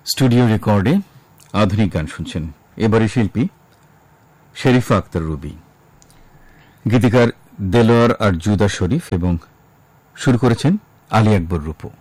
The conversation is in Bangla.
স্টুডিও রেকর্ডে আধুনিক গান শুনছেন। এবারে শিল্পী শেরিফা আক্তার রুবি, গীতিকার দেলোয়ার আর জুদা শরীফ এবং সুর করেছেন আলী আকবর রূপু।